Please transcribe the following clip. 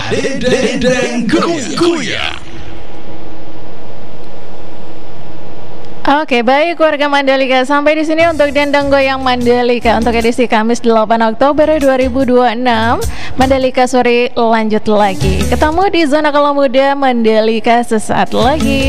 Dendeng Goyang. Oke, baik warga Mandalika, sampai di sini untuk Dendeng Goyang Mandalika untuk edisi Kamis 8 Oktober 2026. Mandalika sore lanjut lagi. Ketemu di Zona Kalau Muda Mandalika sesaat lagi.